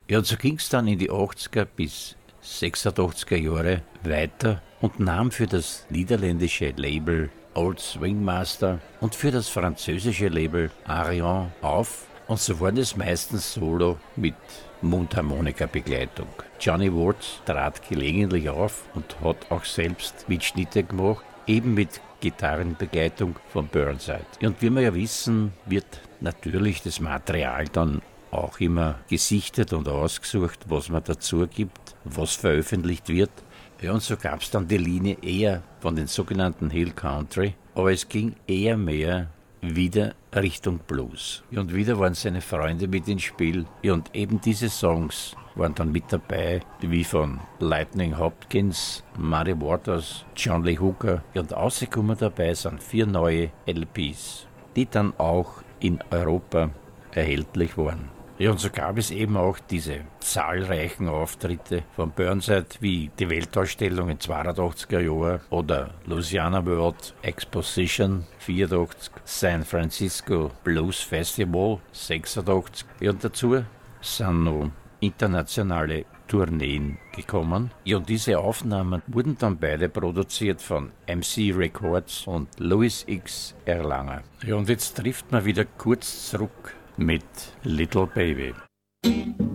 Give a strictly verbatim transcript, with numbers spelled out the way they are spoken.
Ja, und so ging es dann in die achtziger bis sechsundachtziger Jahre weiter und nahm für das niederländische Label Old Swing Master und für das französische Label Arion auf. Und so war das meistens solo mit Mundharmonika-Begleitung. Johnny Watts trat gelegentlich auf und hat auch selbst Mitschnitte gemacht, eben mit Gitarrenbegleitung von Burnside. Und wie wir ja wissen, wird natürlich das Material dann auch immer gesichtet und ausgesucht, was man dazu gibt, was veröffentlicht wird. Ja, und so gab es dann die Linie eher von den sogenannten Hill Country, aber es ging eher mehr wieder Richtung Blues. Ja, und wieder waren seine Freunde mit ins Spiel. Ja, und eben diese Songs waren dann mit dabei, wie von Lightning Hopkins, Muddy Waters, John Lee Hooker. Ja, und rausgekommen dabei sind vier neue L Ps, die dann auch in Europa erhältlich waren. Ja, und so gab es eben auch diese zahlreichen Auftritte von Burnside wie die Weltausstellung in zweiundachtziger Jahren oder Louisiana World Exposition vierundachtzig, San Francisco Blues Festival sechsundachtzig. Ja, und dazu sind noch internationale Tourneen gekommen. Ja, und diese Aufnahmen wurden dann beide produziert von M C Records und Louis X Erlanger. Ja, und jetzt trifft man wieder kurz zurück mit Little Baby.